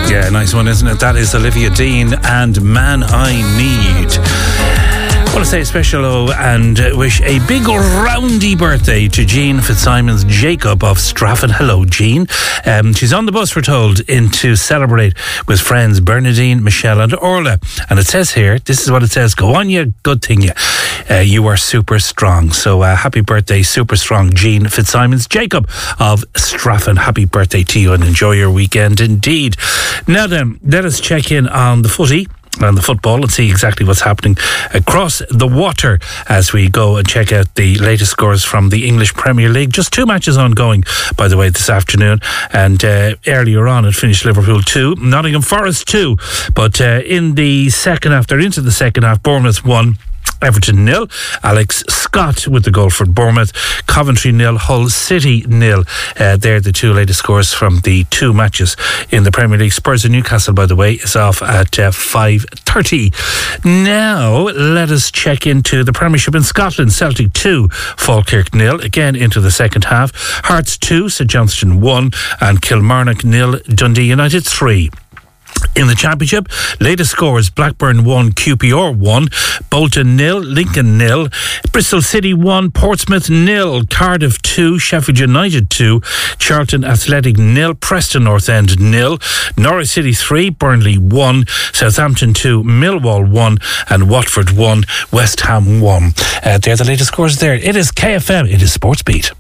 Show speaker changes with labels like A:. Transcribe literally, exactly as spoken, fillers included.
A: Yeah, nice one, isn't it? That is Olivia Dean and Man I Need. I want to say a special hello and wish a big roundy birthday to Jean Fitzsimons Jacob of Strafford. Hello, Jean. Um, she's on the bus, we're told, in to celebrate with friends Bernadine, Michelle and Orla. And it says here, this is what it says: go on, you good thing you. Uh, you are super strong. So uh, happy birthday, super strong Jean Fitzsimons Jacob of Strafford. Happy birthday to you and enjoy your weekend indeed. Now then, let us check in on the footy and the football and see exactly what's happening across the water as we go and check out the latest scores from the English Premier League. Just two matches ongoing, by the way, this afternoon, and uh, earlier on it finished Liverpool two, Nottingham Forest two, but uh, in the second half, they're into the second half, Bournemouth one, Everton nil. Alex Scott with the goal for Bournemouth. Coventry nil, Hull City nil. Uh, they're the two latest scores from the two matches in the Premier League. Spurs and Newcastle, by the way, is off at uh, five thirty. Now, let us check into the Premiership in Scotland. Celtic two, Falkirk nil. Again into the second half. Hearts two, St Johnstone one. And Kilmarnock nil, Dundee United three. In the Championship, latest scores: Blackburn one, Q P R one, Bolton nil, Lincoln nil, Bristol City one, Portsmouth nil, Cardiff two, Sheffield United two, Charlton Athletic nil, Preston North End nil, Norwich City three, Burnley one, Southampton two, Millwall one, and Watford one, West Ham one. Uh, they're the latest scores there. It is K F M, it is Sports Beat.